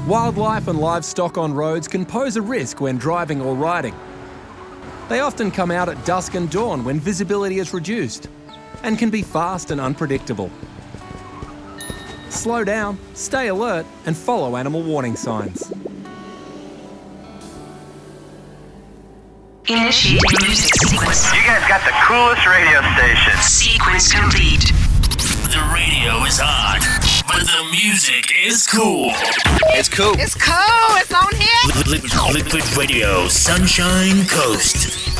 Wildlife and livestock on roads can pose a risk when driving or riding. They often come out at dusk and dawn when visibility is reduced and can be fast and unpredictable. Slow down, stay alert and follow animal warning signs. Initiating music sequence. You guys got the coolest radio station. Sequence complete. The radio is hot, but the music is cool. It's cool. It's cool. It's on here. Liquid Radio, Sunshine Coast.